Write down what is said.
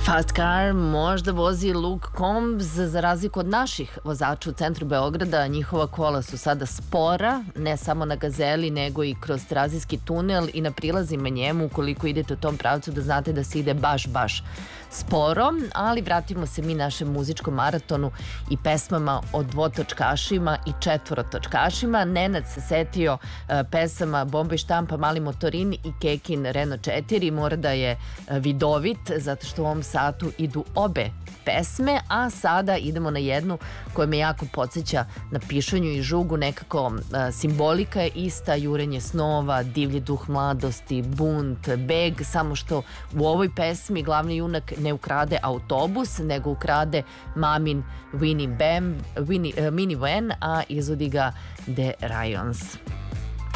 Fast car možda vozi Luke Combs, za razliku od naših vozača u centru Beograda. Njihova kola su sada spora, ne samo na Gazeli, nego i kroz Terazijski tunel i na prilazima njemu. Ukoliko idete u tom pravcu, da znate da se ide baš sporo. Ali vratimo se mi našem muzičkom maratonu i pesmama o dvotočkašima i četvorotočkašima. Nenad se setio pesama Bomba i štampa, Mali motorin i Kekin Renault 4. Mora da je vidovit, zato što u ovom satu idu obe pesme, a sada idemo na jednu koja me jako podsjeća na Pišonju i Žugu. Nekako simbolika je ista, jurenje snova, divlji duh mladosti, bunt, beg, samo što u ovoj pesmi glavni junak ne ukrade autobus, nego ukrade mamin minivan, a izvodi ga The Ryans.